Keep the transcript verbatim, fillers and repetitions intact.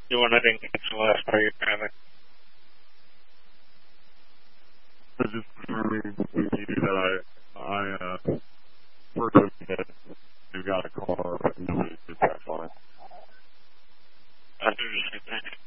You want I didn't catch the last part of your comment. I was just confirming with you that I, I, uh, purchased it, you got a car, but nobody did that fine. I'll do the same thing.